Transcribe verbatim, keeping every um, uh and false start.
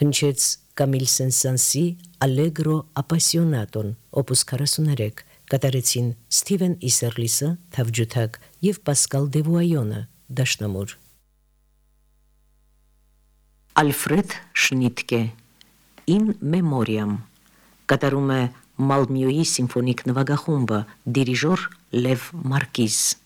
հնչեց Կամիլ Սեն-Սանսի Allegro Appassionato opus քառասուններեք, կատարեցին Ստիվեն Իսերլիսը թավջութակ և Պասկալ Դևուայոնը դաշնամուր։ Ալֆրեդ Շնիտկե In Memoriam կատարում է Մալմյոյի սիմֆոնիկ նվագախումբը, դիրիժոր Լև Մարկիզ։